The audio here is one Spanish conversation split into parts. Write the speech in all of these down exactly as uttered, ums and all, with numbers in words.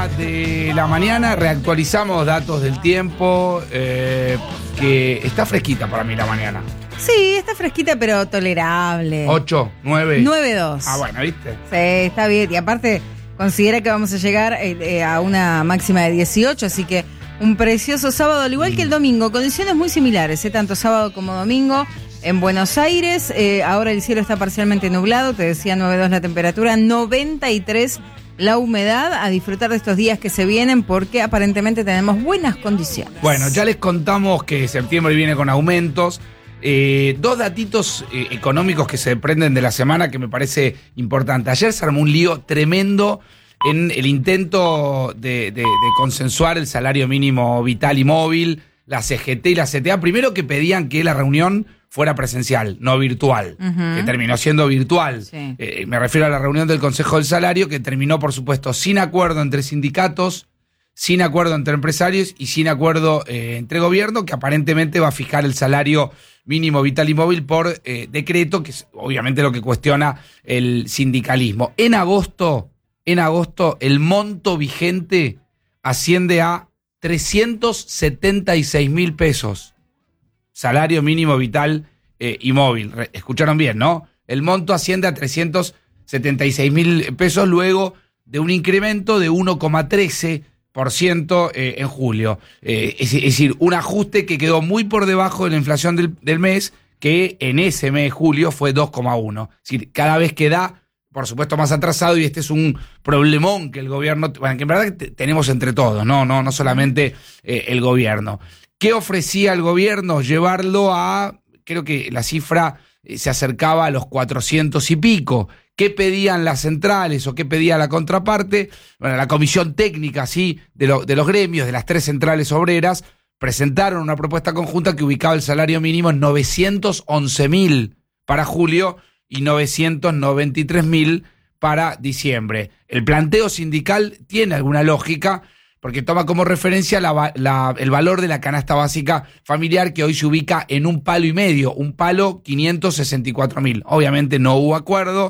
una de la mañana, reactualizamos datos del tiempo, eh, que está fresquita para mí la mañana. Sí, está fresquita pero tolerable. ¿ocho? ¿nueve? nueve dos. Ah, bueno, ¿viste? Sí, está bien. Y aparte, considera que vamos a llegar eh, eh, a una máxima de dieciocho, así que un precioso sábado, al igual que el domingo. Condiciones muy similares, eh, tanto sábado como domingo. En Buenos Aires, eh, ahora el cielo está parcialmente nublado, te decía nueve dos la temperatura, noventa y tres la humedad, a disfrutar de estos días que se vienen porque aparentemente tenemos buenas condiciones. Bueno, ya les contamos que septiembre viene con aumentos. Eh, dos datitos eh, económicos que se desprenden de la semana que me parece importante. Ayer se armó un lío tremendo en el intento de, de, de consensuar el salario mínimo vital y móvil, la C G T y la C T A. Primero que pedían que la reunión fuera presencial, no virtual, uh-huh. que terminó siendo virtual. Sí. Eh, me refiero a la reunión del Consejo del Salario, que terminó, por supuesto, sin acuerdo entre sindicatos, sin acuerdo entre empresarios y sin acuerdo eh, entre gobierno, que aparentemente va a fijar el salario mínimo vital y móvil por eh, decreto, que es obviamente lo que cuestiona el sindicalismo. En agosto, en agosto, el monto vigente asciende a trescientos setenta y seis mil pesos. Salario mínimo vital eh, y móvil. Re- escucharon bien, ¿no? El monto asciende a trescientos setenta y seis mil pesos luego de un incremento de uno coma trece por ciento eh, en julio. Eh, es, es decir, un ajuste que quedó muy por debajo de la inflación del, del mes, que en ese mes, julio, fue dos coma uno. Es decir, cada vez queda, por supuesto, más atrasado, y este es un problemón que el gobierno, bueno, que en verdad t- tenemos entre todos, no, no, no solamente eh, el gobierno. ¿Qué ofrecía el gobierno? Llevarlo a, creo que la cifra eh, se acercaba a los cuatrocientos y pico. ¿Qué pedían las centrales o qué pedía la contraparte? Bueno, la comisión técnica, sí, de, lo, de los gremios, de las tres centrales obreras, presentaron una propuesta conjunta que ubicaba el salario mínimo en novecientos once mil para julio y novecientos noventa y tres mil para diciembre. El planteo sindical tiene alguna lógica, porque toma como referencia la, la, el valor de la canasta básica familiar, que hoy se ubica en un palo y medio, un palo quinientos sesenta y cuatro mil. Obviamente no hubo acuerdo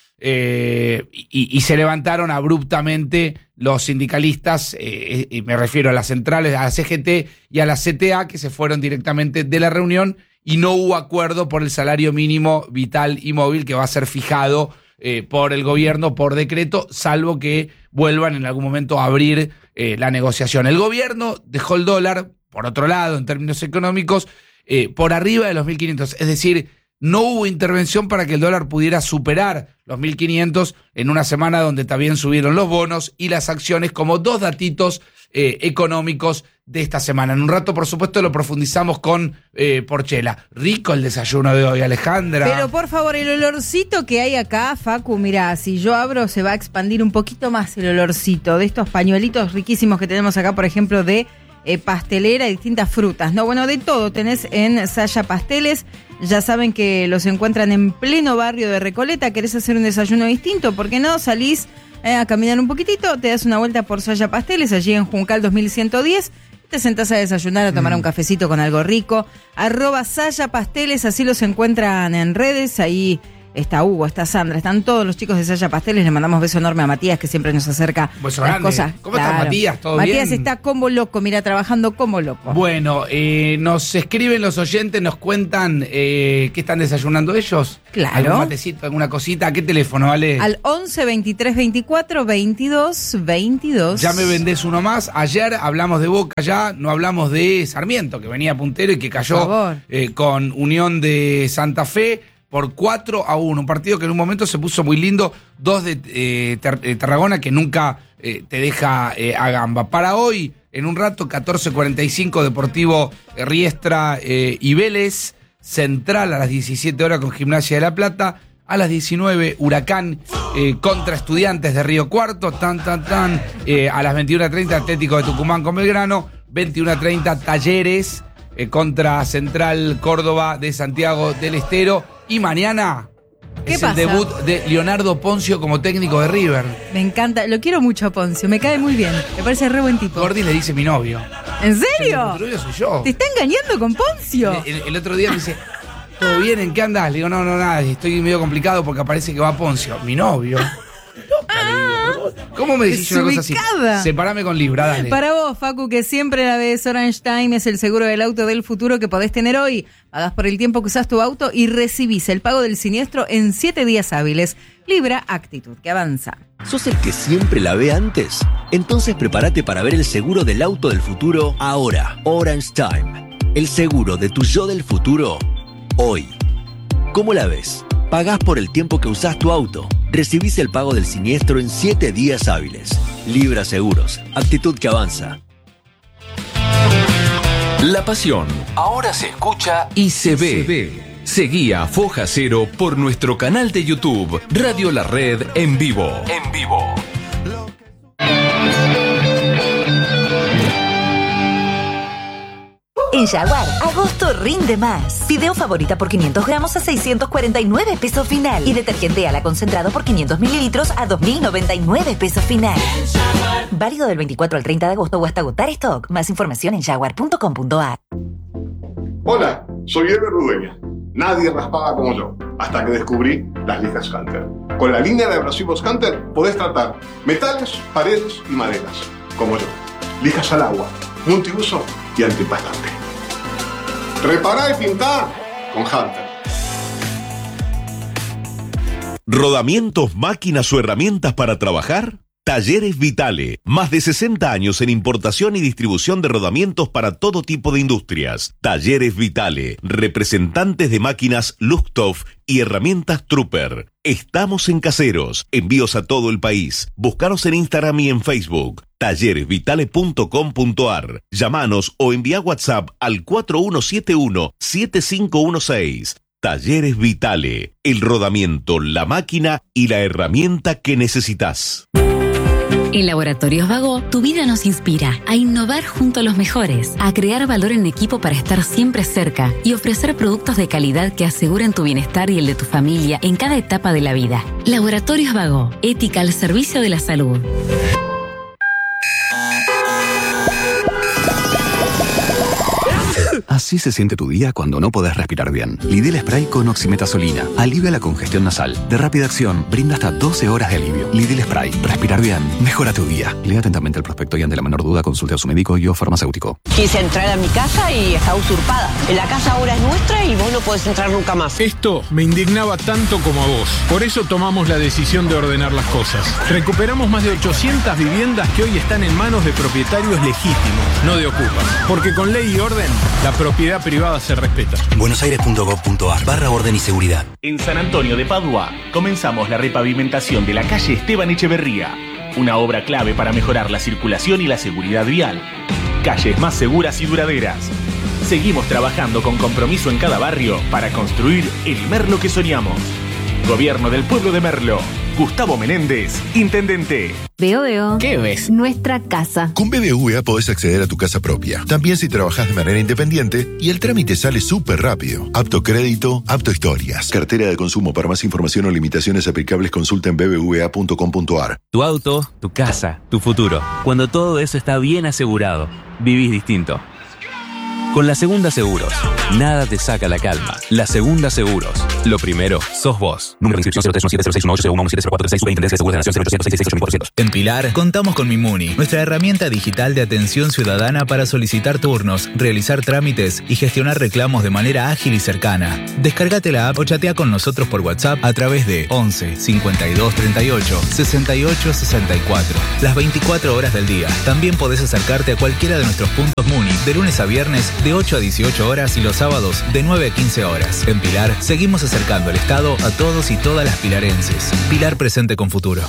eh, y, y se levantaron abruptamente los sindicalistas, eh, y me refiero a las centrales, a la C G T y a la C T A, que se fueron directamente de la reunión, y no hubo acuerdo por el salario mínimo vital y móvil, que va a ser fijado eh, por el gobierno por decreto, salvo que vuelvan en algún momento a abrir eh, la negociación. El gobierno dejó el dólar, por otro lado, en términos económicos, eh, por arriba de los mil quinientos. Es decir, no hubo intervención para que el dólar pudiera superar los mil quinientos en una semana donde también subieron los bonos y las acciones, como dos datitos eh, económicos de esta semana. En un rato, por supuesto, lo profundizamos con eh, Porchela. Rico el desayuno de hoy, Alejandra. Pero por favor, el olorcito que hay acá, Facu, mira, si yo abro se va a expandir un poquito más el olorcito de estos pañuelitos riquísimos que tenemos acá, por ejemplo, de eh, pastelera y distintas frutas, ¿no? Bueno, de todo tenés en Saya Pasteles. Ya saben que los encuentran en pleno barrio de Recoleta. ¿Querés hacer un desayuno distinto? ¿Por qué no? Salís eh, a caminar un poquitito, te das una vuelta por Saya Pasteles, allí en Juncal dos mil ciento diez. Te sentás a desayunar, a tomar mm. un cafecito con algo rico. Arroba Saya Pasteles, así los encuentran en redes. Ahí está Hugo, está Sandra, están todos los chicos de Saya Pasteles. Le mandamos beso enorme a Matías, que siempre nos acerca beso las grande. Cosas. ¿Cómo claro. estás, Matías? ¿Todo Matías bien? está como loco, mira, trabajando como loco. Bueno, eh, nos escriben los oyentes, nos cuentan eh, qué están desayunando ellos. Claro. ¿Algún matecito, alguna cosita? ¿A qué teléfono, vale? Al once veintitrés veinticuatro veintidós veintidós. Ya me vendés uno más. Ayer hablamos de Boca, ya no hablamos de Sarmiento, que venía puntero y que cayó eh, con Unión de Santa Fe por cuatro a uno. Un partido que en un momento se puso muy lindo. Dos de eh, Ter- eh, Tarragona, que nunca eh, te deja eh, a gamba. Para hoy, en un rato, catorce cuarenta y cinco, Deportivo Riestra eh, y Vélez. Central a las diecisiete horas con Gimnasia de La Plata. A las diecinueve, Huracán eh, contra Estudiantes de Río Cuarto. Tan, tan, tan. Eh, a las veintiuna treinta, Atlético de Tucumán con Belgrano. veintiuna treinta, Talleres eh, contra Central Córdoba de Santiago del Estero. Y mañana ¿Qué es pasa? el debut de Leonardo Poncio como técnico de River. Me encanta, lo quiero mucho a Poncio, me cae muy bien. Me parece re buen tipo. Gordi le dice mi novio. ¿En Sí, serio? mi novio soy yo. ¿Te está engañando con Poncio? El, el- el otro día me dice, ¿todo bien? ¿En qué andás? Le digo, no, no, nada, estoy medio complicado porque aparece que va Poncio. Mi novio. Loca, le digo, ¿Cómo me decís una cosa así? Desubicada. Separame con Libra, dale. Para vos, Facu, que siempre la ves, Orange Time es el seguro del auto del futuro que podés tener hoy. Pagás por el tiempo que usás tu auto y recibís el pago del siniestro en siete días hábiles. Libra, actitud que avanza. ¿Sos el que siempre la ve antes? Entonces prepárate para ver el seguro del auto del futuro ahora. Orange Time. El seguro de tu yo del futuro hoy. ¿Cómo la ves? Pagás por el tiempo que usás tu auto. Recibís el pago del siniestro en siete días hábiles. Libra Seguros. Actitud que avanza. La pasión ahora se escucha y se ve. Se ve. Seguí a Foja Cero por nuestro canal de YouTube, Radio La Red en vivo. En vivo. En Jaguar, agosto rinde más. Fideo favorita por quinientos gramos a seiscientos cuarenta y nueve pesos final. Y detergente ala concentrado por quinientos mililitros a dos mil noventa y nueve pesos final. Válido del veinticuatro al treinta de agosto o hasta agotar stock. Más información en jaguar punto com punto a r. Hola, soy Eber Rudeña. Nadie raspaba como yo, hasta que descubrí las lijas Hunter. Con la línea de abrasivos Hunter podés tratar metales, paredes y maderas, como yo. Lijas al agua, multiuso y antipastante. Repará y pintá con Hunter. ¿Rodamientos, máquinas o herramientas para trabajar? Talleres Vitale, más de sesenta años en importación y distribución de rodamientos para todo tipo de industrias. Talleres Vitale, representantes de máquinas Luxtoff y herramientas Trooper. Estamos en Caseros, envíos a todo el país. Búscanos en Instagram y en Facebook. talleres vitale punto com punto a r. Llámanos o envía WhatsApp al cuatro uno siete uno siete cinco uno seis. Talleres Vitale, el rodamiento, la máquina y la herramienta que necesitas. En Laboratorios Vago, tu vida nos inspira a innovar junto a los mejores, a crear valor en equipo para estar siempre cerca y ofrecer productos de calidad que aseguren tu bienestar y el de tu familia en cada etapa de la vida. Laboratorios Vago, ética al servicio de la salud. Así se siente tu día cuando no podés respirar bien. Lidl Spray con oximetazolina alivia la congestión nasal. De rápida acción, brinda hasta doce horas de alivio. Lidl Spray. Respirar bien. Mejora tu día. Lea atentamente el prospecto y ante la menor duda consulte a su médico y o farmacéutico. Quise entrar a mi casa y está usurpada. La casa ahora es nuestra y vos no podés entrar nunca más. Esto me indignaba tanto como a vos. Por eso tomamos la decisión de ordenar las cosas. Recuperamos más de ochocientas viviendas que hoy están en manos de propietarios legítimos, no de ocupas. Porque con ley y orden, la propiedad privada se respeta. buenosaires punto gov punto a r barra orden y seguridad. En San Antonio de Padua comenzamos la repavimentación de la calle Esteban Echeverría, una obra clave para mejorar la circulación y la seguridad vial. Calles más seguras y duraderas. Seguimos trabajando con compromiso en cada barrio para construir el Merlo que soñamos. Gobierno del Pueblo de Merlo. Gustavo Menéndez, Intendente. Veo, veo. ¿Qué ves? Nuestra casa. Con B B V A podés acceder a tu casa propia. También si trabajás de manera independiente y el trámite sale súper rápido. Apto crédito, apto historias. Cartera de consumo. Para más información o limitaciones aplicables consulta en b b v a punto com punto a r. Tu auto, tu casa, tu futuro. Cuando todo eso está bien asegurado, vivís distinto. Con La Segunda Seguros, nada te saca la calma. La Segunda Seguros. Lo primero, sos vos. Número de inscripción cero tres uno siete cero seis uno ocho cero uno siete cero cuatro tres seis. Superintendencia de Seguros de la Nación cero ochocientos seiscientos sesenta y ocho mil cuatrocientos. En Pilar, contamos con Mimuni, nuestra herramienta digital de atención ciudadana para solicitar turnos, realizar trámites y gestionar reclamos de manera ágil y cercana. Descárgate la app o chatea con nosotros por WhatsApp a través de once cincuenta y dos treinta y ocho sesenta y ocho sesenta y cuatro. Las veinticuatro horas del día. También podés acercarte a cualquiera de nuestros puntos Muni de lunes a viernes de ocho a dieciocho horas y los sábados de nueve a quince horas. En Pilar, seguimos acercando el Estado a todos y todas las pilarenses. Pilar presente con futuro.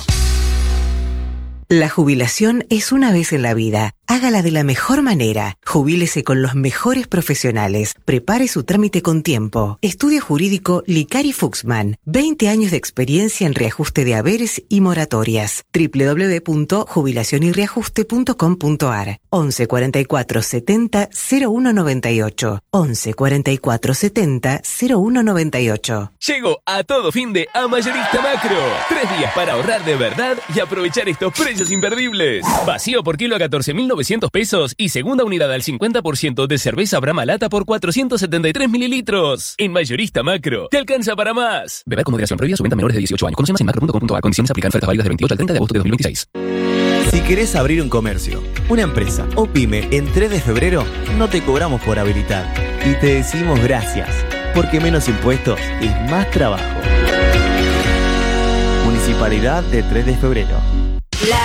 La jubilación es una vez en la vida. Hágala de la mejor manera. Jubílese con los mejores profesionales. Prepare su trámite con tiempo. Estudio jurídico Licari Fuxman. veinte años de experiencia en reajuste de haberes y moratorias. doble u doble u doble u punto jubilación y reajuste punto com punto a r. once cuarenta y cuatro setenta cero uno noventa y ocho. once cuarenta y cuatro setenta cero uno noventa y ocho. Llego a todo fin de a Mayorista Macro. Tres días para ahorrar de verdad y aprovechar estos precios imperdibles. Vacío por kilo a catorce mil novecientos novecientos pesos y segunda unidad al cincuenta por ciento de cerveza Brahma Lata por cuatrocientos setenta y tres mililitros. En Mayorista Macro, te alcanza para más. Beber con moderación, prohibida su venta a menores de dieciocho años. Conoce más en macro punto com punto a. Condiciones aplican. Ofertas válidas del veintiocho al treinta de agosto de dos mil veintiséis. Si querés abrir un comercio, una empresa o pyme en tres de febrero, no te cobramos por habilitar. Y te decimos gracias, porque menos impuestos es más trabajo. Municipalidad de tres de febrero.